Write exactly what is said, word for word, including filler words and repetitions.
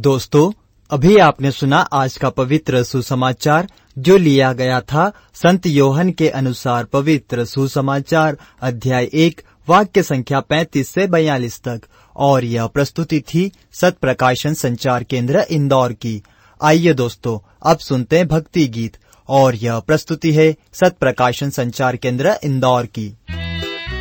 दोस्तों, अभी आपने सुना आज का पवित्र सुसमाचार जो लिया गया था संत योहन के अनुसार पवित्र सुसमाचार अध्याय एक वाक्य संख्या पैंतीस से बयालीस तक, और यह प्रस्तुति थी सत प्रकाशन संचार केंद्र इंदौर की। आइए दोस्तों, अब सुनते हैं भक्ति गीत, और यह प्रस्तुति है सत प्रकाशन संचार केंद्र इंदौर की।